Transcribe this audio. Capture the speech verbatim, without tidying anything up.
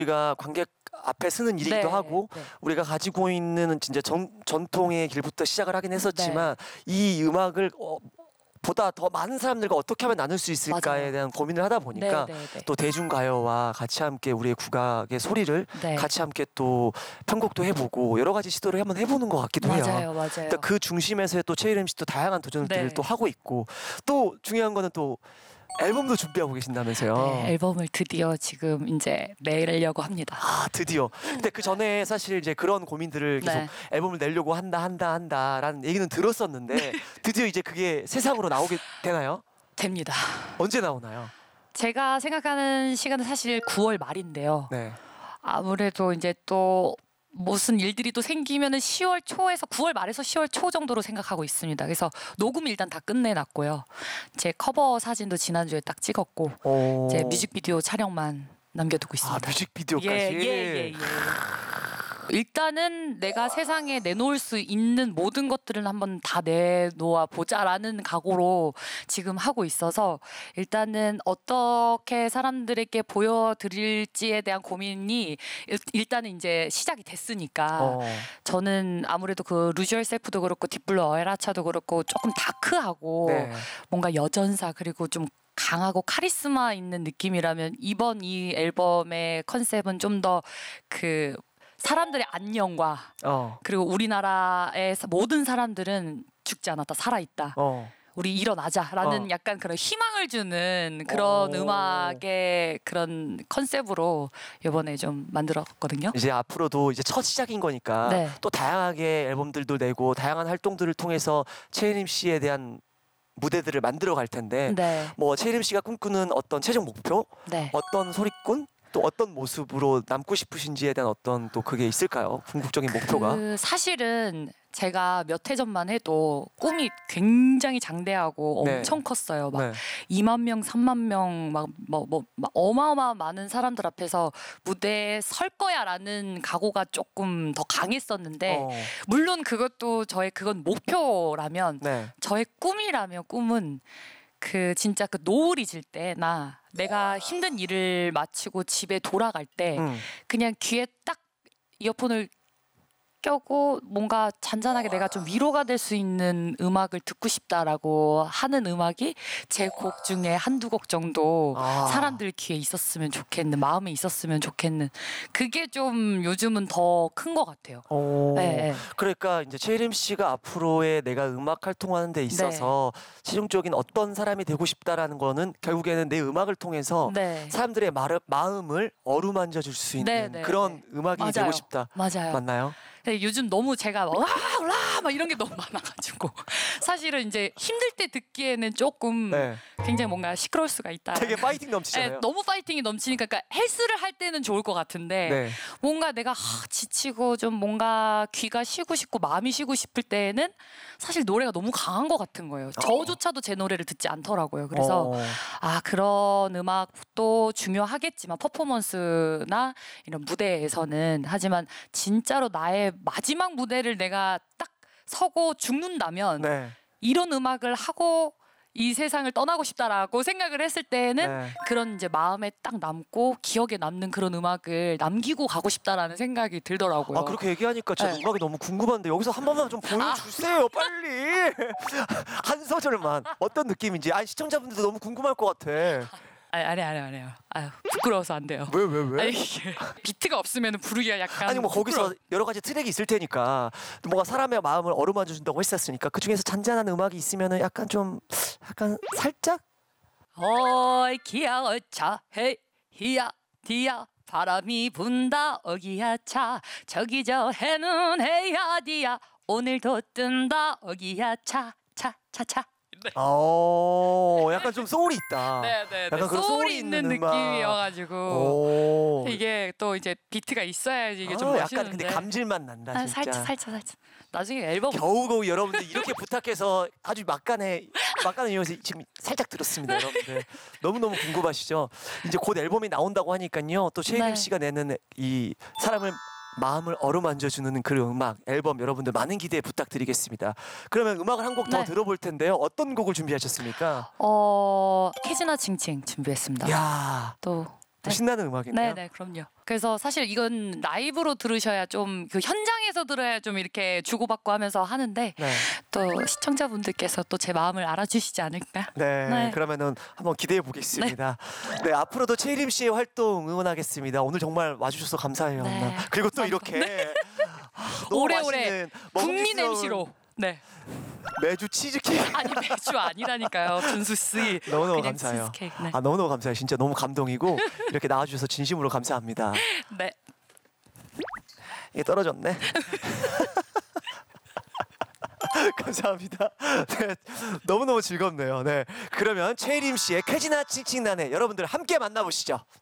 우리가 관객 앞에 쓰는 일이기도 네, 하고 네. 우리가 가지고 있는 진짜 전, 전통의 길부터 시작을 하긴 했었지만 이 음악을 어, 보다 더 많은 사람들과 어떻게 하면 나눌 수 있을까에 맞아요. 대한 고민을 하다 보니까 네, 네, 네. 또 대중가요와 같이 함께 우리의 국악의 소리를 네. 같이 함께 또 편곡도 해보고 여러 가지 시도를 한번 해보는 것 같기도 해요. 맞아요, 맞아요. 그러니까 그 중심에서 또 최일임 씨도 다양한 도전들을 네. 또 하고 있고 또 중요한 거는 또 앨범도 준비하고 계신다면서요. 네, 앨범을 드디어 지금 이제 내려고 합니다. 아 드디어. 근데 그 전에 사실 이제 그런 고민들을 계속 네. 앨범을 내려고 한다 한다 한다라는 얘기는 들었었는데 드디어 이제 그게 세상으로 나오게 되나요? 됩니다. 언제 나오나요? 제가 생각하는 시간은 사실 구월 말인데요. 네. 아무래도 이제 또 무슨 일들이 또 생기면은 시월 초에서 구월 말에서 시월 초 정도로 생각하고 있습니다. 그래서 녹음 일단 다 끝내놨고요. 제 커버 사진도 지난주에 딱 찍었고 오. 이제 뮤직비디오 촬영만 남겨두고 아 있습니다. 뮤직비디오까지. 예, 예, 예, 예. 일단은 내가 세상에 내놓을 수 있는 모든 것들을 한번 다 내놓아 보자라는 각오로 지금 하고 있어서 일단은 어떻게 사람들에게 보여드릴지에 대한 고민이 일, 일단은 이제 시작이 됐으니까 어. 저는 아무래도 그 루즈 열셀프도 그렇고 딥블루 어에라차도 그렇고 조금 다크하고 네. 뭔가 여전사 그리고 좀 강하고 카리스마 있는 느낌이라면 이번 이 앨범의 컨셉은 좀 더 그 사람들의 안녕과 어. 그리고 우리나라의 모든 사람들은 죽지 않았다 살아있다 어. 우리 일어나자라는 어. 약간 그런 희망을 주는 그런 오. 음악의 그런 컨셉으로 이번에 좀 만들었거든요. 이제 앞으로도 이제 첫 시작인 거니까 네. 또 다양하게 앨범들도 내고 다양한 활동들을 통해서 최혜림 씨에 대한 무대들을 만들어 갈 텐데 네, 뭐 최혜림 씨가 꿈꾸는 어떤 최종 목표, 네. 어떤 소리꾼, 또 어떤 모습으로 남고 싶으신지에 대한 어떤 또 그게 있을까요? 궁극적인 목표가. 그 사실은 제가 몇 해 전만 해도 꿈이 굉장히 장대하고 네. 엄청 컸어요. 막 네. 이만 명, 삼만 명, 막 뭐 뭐 어마어마 많은 사람들 앞에서 무대에 설 거야라는 각오가 조금 더 강했었는데 어. 물론 그것도 저의 그건 목표라면 네. 저의 꿈이라면 꿈은 그 진짜 그 노을이 질 때나 내가 힘든 일을 마치고 집에 돌아갈 때 음. 그냥 귀에 딱 이어폰을 껴고 뭔가 잔잔하게 내가 좀 위로가 될 수 있는 음악을 듣고 싶다라고 하는 음악이 제 곡 중에 한두 곡 정도 아. 사람들 귀에 있었으면 좋겠는 마음에 있었으면 좋겠는 그게 좀 요즘은 더 큰 것 같아요. 오. 네, 네. 그러니까 이제 최혜림 씨가 앞으로의 내가 음악 활동하는 데 있어서 최종적인 어떤 사람이 되고 싶다라는 거는 결국에는 내 음악을 통해서 네. 사람들의 말, 마음을 어루만져 줄 수 있는 네, 네, 그런 네. 음악이 맞아요. 되고 싶다. 맞아요. 맞나요? 근데 요즘 너무 제가 막 와라 막 이런 게 너무 많아가지고 사실은 이제 힘들 때 듣기에는 조금 네. 굉장히 뭔가 시끄러울 수가 있다. 되게 파이팅 네, 넘치잖아요. 너무 파이팅이 넘치니까 그러니까 헬스를 할 때는 좋을 것 같은데 네. 뭔가 내가 하, 지치고 좀 뭔가 귀가 쉬고 싶고 마음이 쉬고 싶을 때는 사실 노래가 너무 강한 것 같은 거예요. 저조차도 제 노래를 듣지 않더라고요. 그래서 어. 아 그런 음악도 중요하겠지만 퍼포먼스나 이런 무대에서는 하지만 진짜로 나의 마지막 무대를 내가 딱 서고 죽는다면 네. 이런 음악을 하고 이 세상을 떠나고 싶다라고 생각을 했을 때는 네. 그런 이제 마음에 딱 남고 기억에 남는 그런 음악을 남기고 가고 싶다라는 생각이 들더라고요. 아 그렇게 얘기하니까 진짜 네. 음악이 너무 궁금한데 여기서 한 번만 좀 보여주세요 빨리 한 소절만 어떤 느낌인지 아니 시청자분들도 너무 궁금할 것 같아. 아니 아니 아니 아니요. 아유 부끄러워서 안 돼요. 왜 왜 왜? 아니 이게 비트가 없으면 부르기가 약간 아니 뭐 거기서 부끄러워. 여러 가지 트랙이 있을 테니까 뭔가 사람의 마음을 어루만져 준다고 했었으니까 그 중에서 잔잔한 음악이 있으면은 약간 좀 약간 살짝 어이 기야 어차 헤이 히야 디야 바람이 분다 어기야 차 저기 저 해는 헤야 디야 오늘도 뜬다 어기야 차 차 차차 어 약간 좀 소울이 있다. 네네 약간 그런 소울이 있는 음악. 느낌이어가지고 오. 이게 또 이제 비트가 있어야지 이게 아, 좀 약간 멋있는데 근데 감질만 난다 아, 진짜. 살짝 살짝 살짝 나중에 앨범 겨우겨우 여러분들 이렇게 부탁해서 아주 막간에 막간을 이용해서 지금 살짝 들었습니다 여러분들. 너무너무 궁금하시죠? 이제 곧 앨범이 나온다고 하니까요 또 최혜림 네. 씨가 내는 이 사람을 마음을 어루만져주는 그 음악 앨범 여러분들 많은 기대 부탁드리겠습니다. 그러면 음악을 한 곡 더 네. 들어볼 텐데요 어떤 곡을 준비하셨습니까? 어 캐즈나 칭칭 준비했습니다. 야 또 또 네. 신나는 음악이네요. 네네 그럼요. 그래서 사실 이건 라이브로 들으셔야 좀 그 현장에서 들어야 좀 이렇게 주고받고 하면서 하는데 네. 또 시청자분들께서 또 제 마음을 알아주시지 않을까. 네, 네. 그러면은 한번 기대해 보겠습니다. 네, 앞으로도 채림 씨의 활동 응원하겠습니다. 오늘 정말 와주셔서 감사해요. 네. 나. 그리고 또 감사합니다. 이렇게 너무 오래오래 맛있는 국민 먹음직스러운 엠시로. 네. 매주 치즈케이크 아니 매주 아니라니까요, 준수 씨. 너무너무 그냥 감사해요. 치즈케이크. 네. 아 너무너무 감사해요. 진짜 너무 감동이고 이렇게 나와주셔서 진심으로 감사합니다. 네. 이게 떨어졌네. 감사합니다. 네, 너무너무 즐겁네요. 네, 그러면 최혜림 씨의 쾌지나 칭칭나네 여러분들 함께 만나보시죠.